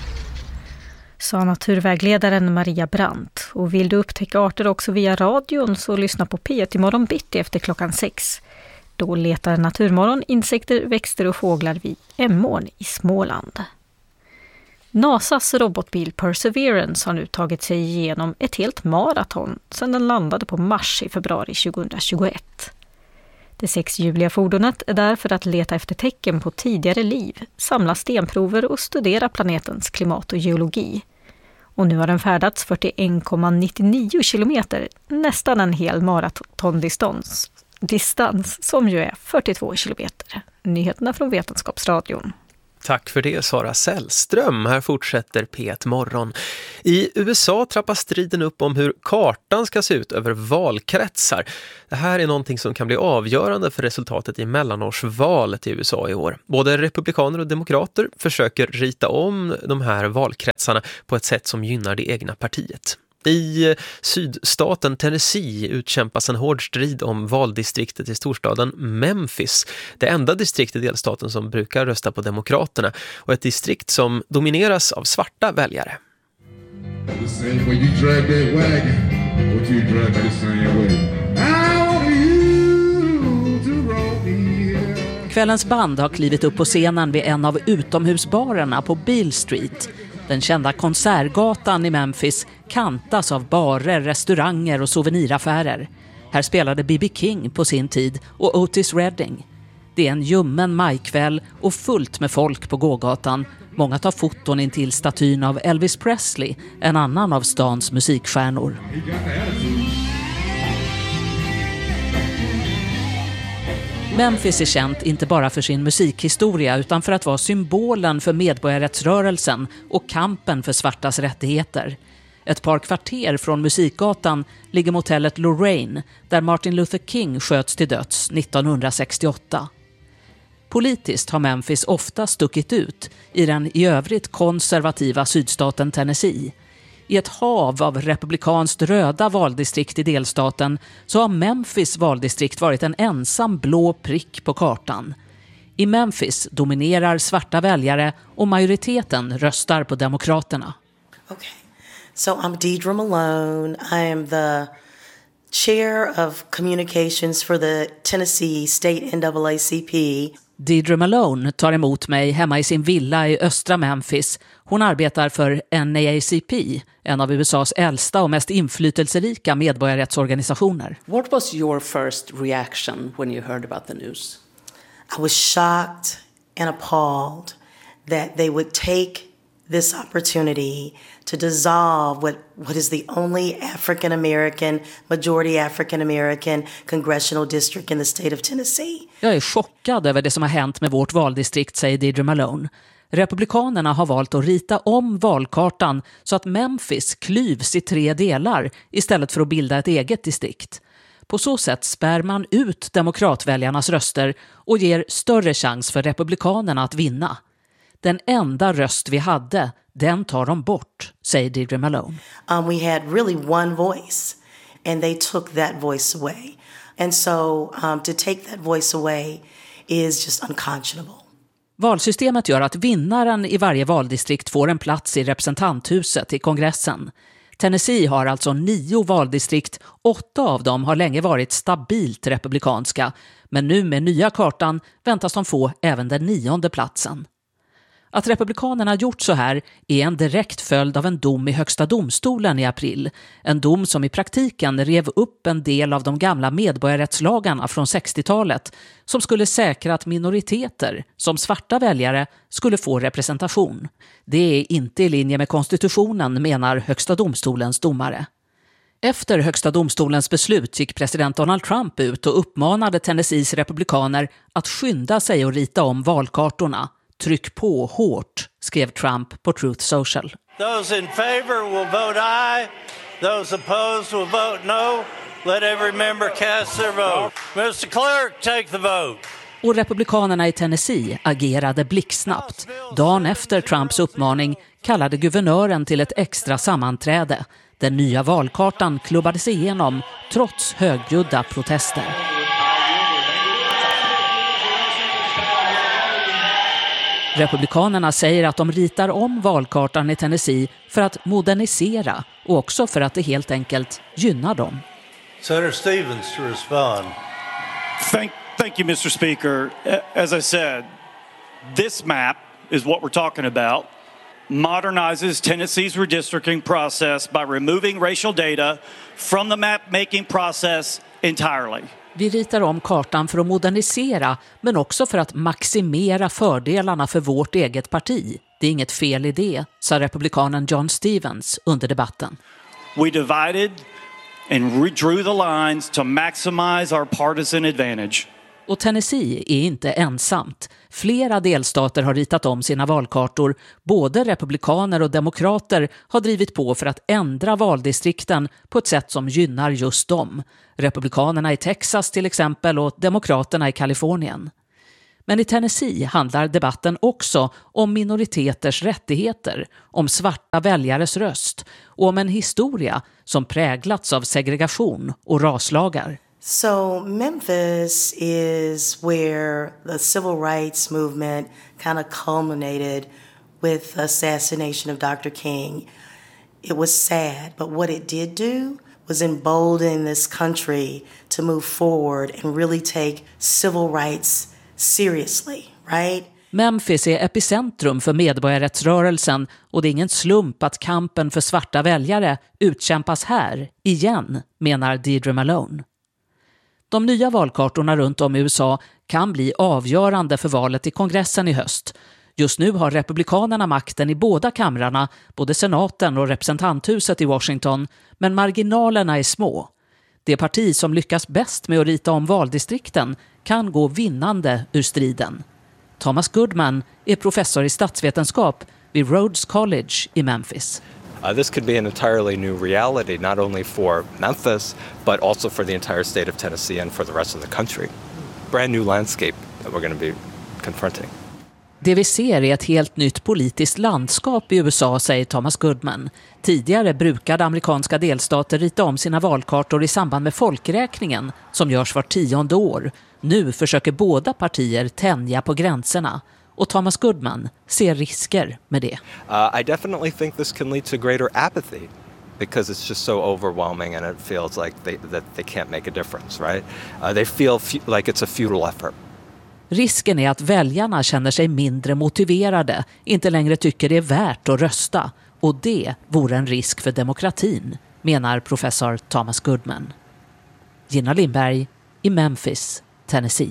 Sa naturvägledaren Maria Brandt. Och vill du upptäcka arter också via radion så lyssna på P ett imorgon bitti efter klockan sex. Då letar Naturmorgon insekter, växter och fåglar vid Emån i Småland. NASAs robotbil Perseverance har nu tagit sig igenom ett helt maraton sedan den landade på Mars i februari tjugohundratjugoett. Det sexhjuliga fordonet är där för att leta efter tecken på tidigare liv, samla stenprover och studera planetens klimat och geologi. Och nu har den färdats fyrtioen komma nittionio kilometer, nästan en hel maratondistans. Distans som ju är fyrtiotvå kilometer. Nyheterna från Vetenskapsradion. Tack för det, Sara Sällström. Här fortsätter P ett morgon. I U S A trappas striden upp om hur kartan ska se ut över valkretsar. Det här är någonting som kan bli avgörande för resultatet i mellanårsvalet i U S A i år. Både republikaner och demokrater försöker rita om de här valkretsarna på ett sätt som gynnar det egna partiet. I sydstaten Tennessee utkämpas en hård strid om valdistriktet i storstaden Memphis. Det enda distrikt i delstaten som brukar rösta på demokraterna och ett distrikt som domineras av svarta väljare. Kvällens band har klivit upp på scenen vid en av utomhusbarerna på Beale Street. Den kända konsertgatan i Memphis kantas av barer, restauranger och souveniraffärer. Här spelade B B King på sin tid och Otis Redding. Det är en ljummen majkväll och fullt med folk på gågatan. Många tar foton in till statyn av Elvis Presley, en annan av stans musikstjärnor. Memphis är känt inte bara för sin musikhistoria utan för att vara symbolen för medborgarrättsrörelsen och kampen för svartas rättigheter. Ett par kvarter från musikgatan ligger motellet Lorraine där Martin Luther King sköts till döds nittonhundrasextioåtta. Politiskt har Memphis ofta stuckit ut i den i övrigt konservativa sydstaten Tennessee. I ett hav av republikanskt röda valdistrikt i delstaten så har Memphis valdistrikt varit en ensam blå prick på kartan. I Memphis dominerar svarta väljare och majoriteten röstar på demokraterna. Okay. So I'm Deidre Malone. I am the chair of communications for the Tennessee State N double A C P. Deidre Malone tar emot mig hemma i sin villa i östra Memphis. Hon arbetar för N A A C P, en av U S A:s äldsta och mest inflytelserika medborgarrättsorganisationer. What was your first reaction when you heard about the news? I was shocked and appalled that they would take this opportunity to dissolve what, what is the only African American, majority African American congressional district in the state of Tennessee. Jag är chockad över det som har hänt med vårt valdistrikt, säger Deidre Malone. Republikanerna har valt att rita om valkartan så att Memphis klyvs i tre delar istället för att bilda ett eget distrikt. På så sätt spär man ut demokratväljarnas röster och ger större chans för republikanerna att vinna. Den enda röst vi hade, den tar de bort, säger Deirdre Malone. Um, we had really one voice and they took that voice away. And so um, to take that voice away is just unconscionable. Valsystemet gör att vinnaren i varje valdistrikt får en plats i representanthuset i kongressen. Tennessee har alltså nio valdistrikt, åtta av dem har länge varit stabilt republikanska, men nu med nya kartan väntas de få även den nionde platsen. Att republikanerna gjort så här är en direkt följd av en dom i högsta domstolen i april. En dom som i praktiken rev upp en del av de gamla medborgarrättslagarna från sextiotalet som skulle säkra att minoriteter, som svarta väljare, skulle få representation. Det är inte i linje med konstitutionen, menar högsta domstolens domare. Efter högsta domstolens beslut gick president Donald Trump ut och uppmanade Tennessees republikaner att skynda sig och rita om valkartorna. Tryck på hårt, skrev Trump på Truth Social. Those in favor will vote aye. Those opposed will vote no. Let every member cast their vote. mister Clerk, take the vote. Och republikanerna i Tennessee agerade blixtsnabbt. Dagen efter Trumps uppmaning kallade guvernören till ett extra sammanträde. Den nya valkartan klubbades igenom trots högljudda protester. Republikanerna säger att de ritar om valkartan i Tennessee för att modernisera och också för att det helt enkelt gynnar dem. Senator Stevens to respond. Thank, thank you, mister Speaker. As I said, this map is what we're talking about. Modernizes Tennessee's redistricting process by removing racial data from the map-making process entirely. Vi ritar om kartan för att modernisera, men också för att maximera fördelarna för vårt eget parti. Det är inget fel i det, sa republikanen John Stevens under debatten. We divided and redrew the lines to maximize our partisan advantage. Och Tennessee är inte ensamt. Flera delstater har ritat om sina valkartor. Både republikaner och demokrater har drivit på för att ändra valdistrikten på ett sätt som gynnar just dem. Republikanerna i Texas till exempel och demokraterna i Kalifornien. Men i Tennessee handlar debatten också om minoriteters rättigheter, om svarta väljares röst och om en historia som präglats av segregation och raslagar. So Memphis is where the civil rights movement kind of culminated with the assassination of Doctor King. It was sad, but what it did do was embolden this country to move forward and really take civil rights seriously, right? Memphis är epicentrum för medborgarrättsrörelsen och det är ingen slump att kampen för svarta väljare utkämpas här igen, menar Deirdre Malone. De nya valkartorna runt om i U S A kan bli avgörande för valet i kongressen i höst. Just nu har republikanerna makten i båda kamrarna, både senaten och representanthuset i Washington, men marginalerna är små. Det parti som lyckas bäst med att rita om valdistrikten kan gå vinnande ur striden. Thomas Goodman är professor i statsvetenskap vid Rhodes College i Memphis. Uh, this could be an entirely new reality, not only for Memphis, but also for the entire state of Tennessee and for the rest of the country. Brand new landscape that we're going to be confronting. Det vi ser är ett helt nytt politiskt landskap i U S A, säger Thomas Goodman. Tidigare brukade amerikanska delstater rita om sina valkartor i samband med folkräkningen som görs var tionde år. Nu försöker båda partier tänja på gränserna. Och Thomas Goodman ser risker med det. Uh, I definitely think this can lead to greater apathy because it's just so overwhelming and it feels like they, that they can't make a difference, right? Uh, they feel fu- like it's a futile effort. Risken är att väljarna känner sig mindre motiverade, inte längre tycker det är värt att rösta. Och det vore en risk för demokratin, menar professor Thomas Goodman. Gina Lindberg i Memphis, Tennessee.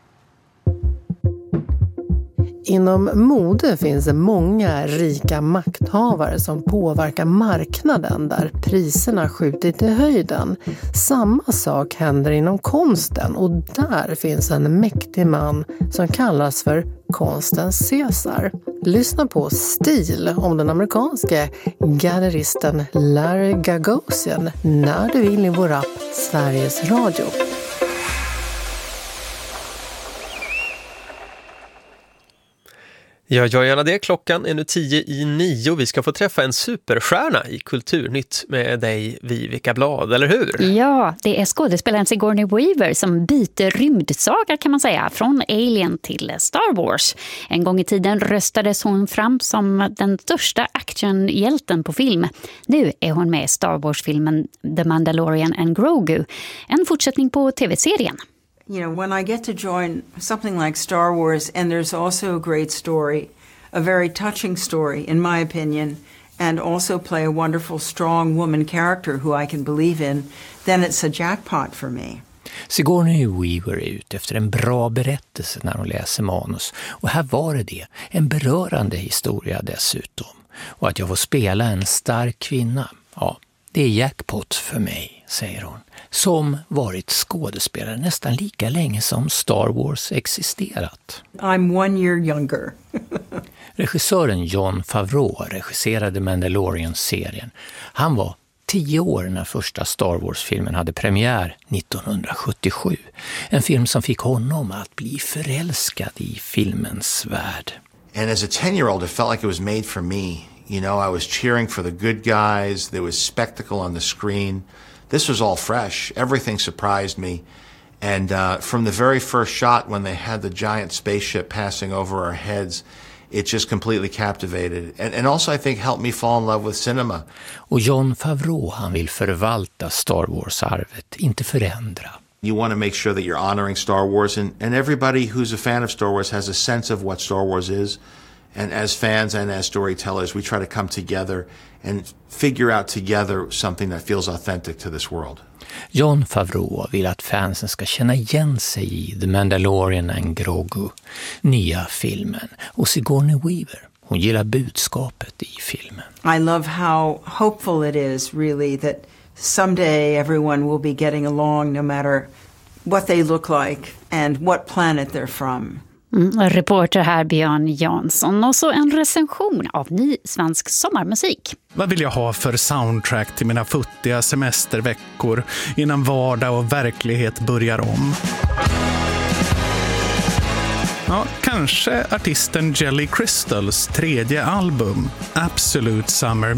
Inom mode finns det många rika makthavare som påverkar marknaden där priserna skjutit i höjden. Samma sak händer inom konsten och där finns en mäktig man som kallas för konstens Caesar. Lyssna på Stil om den amerikanske galleristen Larry Gagosian när du vill i vår app Sveriges Radio. Ja, jag gärna det. Klockan är nu tio i nio. Vi ska få träffa en superstjärna i Kulturnytt med dig, Vivica Blad, eller hur? Ja, det är skådespelaren Sigourney Weaver som byter rymdsaga kan man säga, från Alien till Star Wars. En gång i tiden röstades hon fram som den största actionhjälten på film. Nu är hon med i Star Wars-filmen The Mandalorian and Grogu, en fortsättning på tv-serien. You know, when I get to join something like Star Wars, and there's also a great story, a very touching story, in my opinion, and also play a wonderful, strong woman character who I can believe in, then it's a jackpot for me. Sigourney Weaver är ute efter en bra berättelse när hon läser manus. Och här var det det. En berörande historia dessutom. Och att jag får spela en stark kvinna, ja, det är jackpot för mig, säger hon. Som varit skådespelare nästan lika länge som Star Wars existerat. I'm one year younger. Regissören Jon Favreau regisserade Mandalorian-serien. Han var tio år när första Star Wars-filmen hade premiär nittonhundrasjuttiosju. En film som fick honom att bli förälskad i filmens värld. And as a ten-year-old, it felt like it was made for me. You know, I was cheering for the good guys. There was spectacle on the screen. This was all fresh. Everything surprised me. And uh, from the very first shot when they had the giant spaceship passing over our heads, it just completely captivated. And, and also I think helped me fall in love with cinema. Och Jon Favreau, han vill förvalta Star Wars-arvet, inte förändra. You want to make sure that you're honoring Star Wars, and, and everybody who's a fan of Star Wars has a sense of what Star Wars is. And as fans and as storytellers, we try to come together and figure out together something that feels authentic to this world. Jon Favreau vill att fansen ska känna igen sig i The Mandalorian and Grogu, nya filmen. Och Sigourney Weaver, hon gillar budskapet i filmen. I love how hopeful it is, really, that someday everyone will be getting along no matter what they look like and what planet they're from. Mm, reporter här Björn Jansson, och så en recension av ny svensk sommarmusik. Vad vill jag ha för soundtrack till mina futtiga semesterveckor innan vardag och verklighet börjar om? Ja, kanske artisten Jelly Crystals tredje album, Absolute Summer